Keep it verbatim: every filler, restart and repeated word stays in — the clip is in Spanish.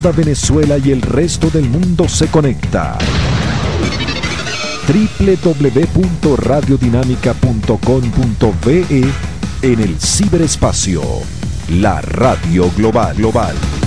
Venezuela y el resto del mundo se conecta. doble u doble u doble u punto radio dinámica punto com punto be en el ciberespacio. La radio global global.